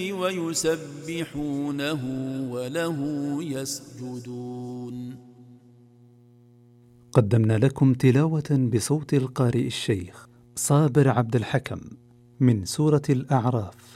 ويسبحونه وله يسجدون. قدمنا لكم تلاوة بصوت القارئ الشيخ صابر عبد الحكم من سورة الأعراف.